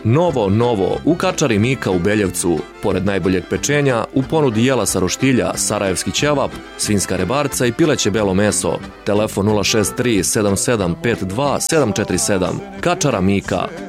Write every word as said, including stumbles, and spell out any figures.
Novo, novo, u kačari Mika u Beljevcu. Pored najboljeg pečenja, u ponudi jela sa roštilja, sarajevski ćevap, svinjska rebarca i pileće belo meso. Telefon nula šest tri sedam sedam pet dva sedam četiri sedam. Kačara Mika.